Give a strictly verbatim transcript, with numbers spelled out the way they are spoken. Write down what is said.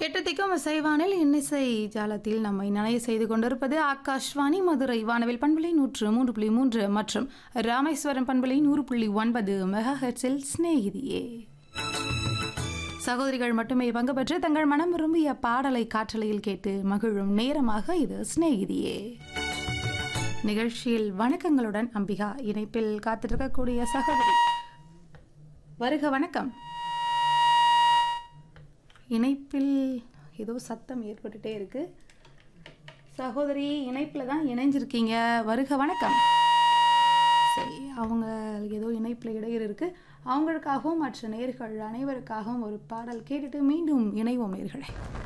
எட்டு திக்கும் இசைவானில் இன்னிசை ஜாலத்தில் நம்மை நனைய செய்து கொண்டிருப்பது ஆகாஷ்வாணி மதுரை வானவில் பண்பலை நூற்று மூன்று புள்ளி மூன்று மற்றும் ராமேஸ்வரம் பண்பலை நூறு புள்ளி ஒன்பது மெகா ஹெர்ட்ஸில் சிநேகிதியே. சகோதரிகள் மட்டுமே பங்கு பெற்று தங்கள் மனம் விரும்பிய பாடலை காற்றலையில் கேட்டு மகிழும் நேரமாக இது சிநேகிதியே. நிகழ்ச்சியில் வணக்கங்களுடன் அம்பிகா. இணைப்பில் காத்திருக்கக்கூடிய சகோதரி வருக. வணக்கம். இணைப்பில் ஏதோ சத்தம் ஏற்பட்டுட்டே இருக்கு. சகோதரி இணைப்பில் தான் இணைஞ்சிருக்கீங்க. வருக. வணக்கம். சரி, அவங்க ஏதோ இணைப்பில் இடையூறு இருக்கு. அவங்களுக்காகவும் மற்ற நேயர்கள் அனைவருக்காகவும் ஒரு பாடல் கேட்டுட்டு மீண்டும் இணைவோம் நேயர்களே.